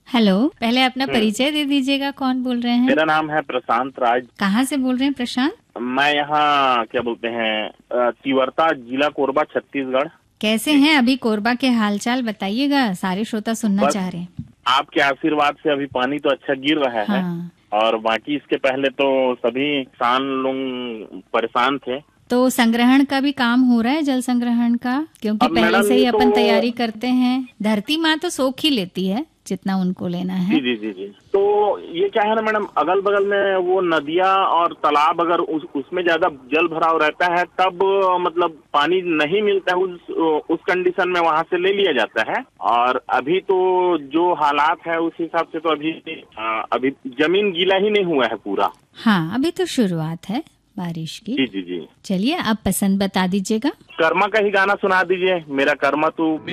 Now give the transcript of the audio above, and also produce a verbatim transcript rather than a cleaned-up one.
Hello, पहले अपना परिचय दे दीजिएगा, कौन बोल रहे हैं? मेरा नाम है प्रशांत राज। कहाँ से बोल रहे हैं प्रशांत? मैं यहाँ क्या बोलते हैं तिवरता, जिला कोरबा, छत्तीसगढ़। कैसे हैं अभी कोरबा के हालचाल बताइएगा, सारे श्रोता सुनना चाह रहे हैं। आपके आशीर्वाद से अभी पानी तो अच्छा गिर रहा है। हाँ। और बाकी इसके पहले तो सभी किसान लोग परेशान थे। तो संग्रहण का भी काम हो रहा है, जल संग्रहण का, क्योंकि पहले से ही अपन तो... तैयारी करते हैं। धरती माँ तो सोख ही लेती है जितना उनको लेना है। जी जी जी। तो ये क्या है ना मैडम, अगल बगल में वो नदियाँ और तालाब, अगर उस उसमें ज्यादा जल भराव रहता है तब मतलब पानी नहीं मिलता है, उस उस कंडीशन में वहाँ से ले लिया जाता है। और अभी तो जो हालात है उस हिसाब से तो अभी अभी जमीन गीला ही नहीं हुआ है पूरा। हाँ, अभी तो शुरुआत है बारिश की। जी जी जी। चलिए, आप पसंद बता दीजिएगा। कर्मा का ही गाना सुना दीजिए, मेरा कर्मा तू।